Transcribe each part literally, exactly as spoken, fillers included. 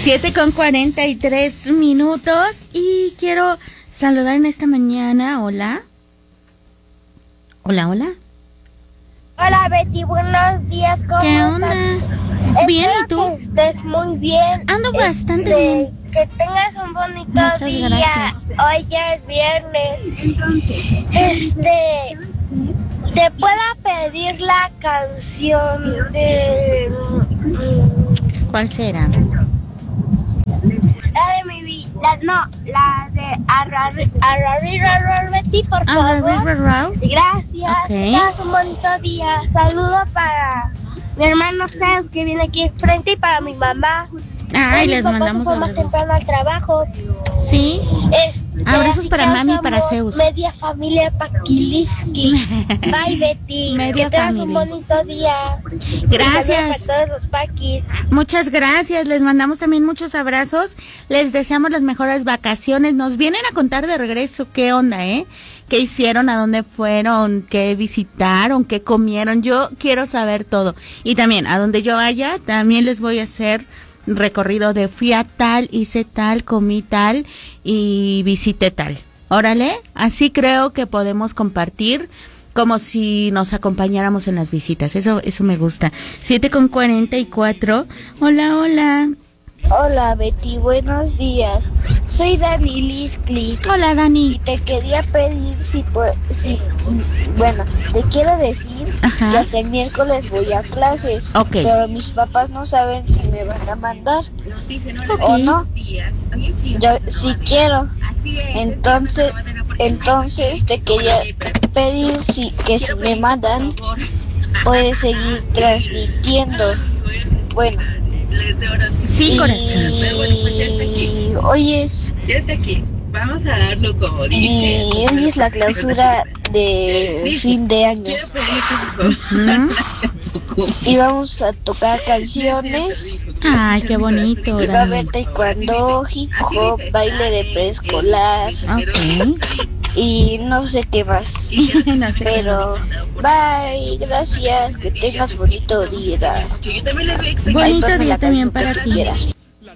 siete con cuarenta y tres minutos y quiero saludar en esta mañana. Hola. Hola, hola. Hola Betty, buenos días. ¿Cómo ¿Qué estás? onda? Espero Bien, ¿y tú? que estés muy bien. Ando bastante Este, bien. Que tengas un bonito Muchas día. gracias. Hoy ya es viernes. Este, te puedo pedir la canción de mm, ¿Cuál será? la de mi vida, no, la de Arrarri, Arrarri, Arrarri, Betty, por favor. Arrarri, Gracias. Ok. Que tengas un bonito día. Saludo para mi hermano Zeus, que viene aquí enfrente, y para mi mamá. Ay, Hoy mi les papá mandamos se fue más abrazos. temprano al trabajo. Sí. Este, Abrazos así para que mami y para somos Zeus. Media familia Paquiliski. Bye, Betty. Media que tengas un family. bonito día. Gracias. Un saludo para todos los paquis. Muchas gracias, les mandamos también muchos abrazos, les deseamos las mejores vacaciones, nos vienen a contar de regreso qué onda, ¿eh? ¿Qué hicieron? ¿A dónde fueron? ¿Qué visitaron? ¿Qué comieron? Yo quiero saber todo. Y también, a donde yo vaya, también les voy a hacer recorrido de fui a tal, hice tal, comí tal y visité tal. Órale, así creo que podemos compartir como si nos acompañáramos en las visitas. Eso eso me gusta. siete con cuarenta y cuatro. Hola, hola. Hola Betty, buenos días. Soy Dani Liskli. Hola, Y Dani. te quería pedir si, pue- si bueno, te quiero decir Ajá. que hasta el miércoles voy a clases. Ok. Pero mis papás no saben si me van a mandar Ok. o no. Yo sí quiero. Entonces, entonces te quería pedir si que si me mandan puedes seguir transmitiendo. Bueno. Sí, corazón. Y hoy es Ya está aquí. Vamos a darlo como dice. y hoy es la clausura de fin de año. Quiero pedirte Ujú. Y vamos a tocar canciones. Ay, qué bonito, Y va a haber Dani. taekwondo, hip hop, baile de preescolar Ok. y no sé qué más. No sé qué Pero bye, gracias, que tengas bonito día. que yo también les voy a más. explicar. Bonito Ahí ponme día la también canción para que ti. quieras.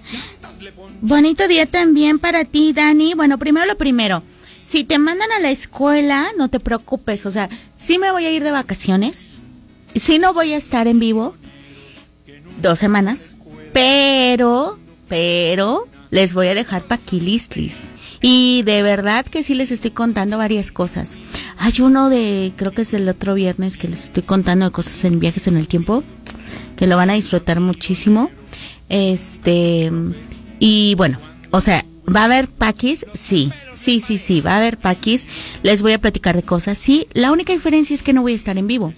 Bonito día también para ti, Dani. Bueno, primero lo primero. Si te mandan a la escuela, no te preocupes. O sea, sí me voy a ir de vacaciones. Sí no voy a estar en vivo dos semanas. Pero, pero, les voy a dejar paquilistlis. Y de verdad que sí les estoy contando varias cosas. Hay uno de, creo que es el otro viernes, que les estoy contando de cosas en viajes en el tiempo, que lo van a disfrutar muchísimo. Este, y bueno, o sea, ¿va a haber paquis? Sí, sí, sí, sí, va a haber paquis. Les voy a platicar de cosas, sí. La única diferencia es que no voy a estar en vivo.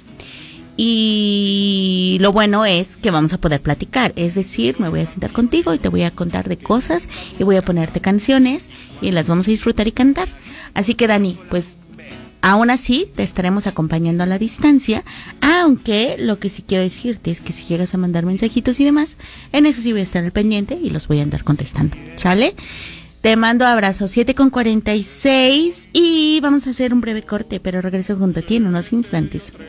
Y lo bueno es que vamos a poder platicar, es decir, me voy a sentar contigo y te voy a contar de cosas y voy a ponerte canciones y las vamos a disfrutar y cantar. Así que Dani, pues aún así te estaremos acompañando a la distancia, aunque lo que sí quiero decirte es que si llegas a mandar mensajitos y demás, en eso sí voy a estar al pendiente y los voy a andar contestando, ¿sale? Te mando abrazos, siete con cuarenta y seis y vamos a hacer un breve corte, pero regreso junto a ti en unos instantes.